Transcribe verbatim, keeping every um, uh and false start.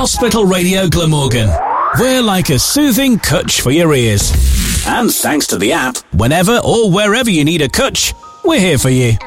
Hospital Radio Glamorgan. We're like a soothing cwtch for your ears. And thanks to the app, whenever or wherever you need a cwtch, we're here for you.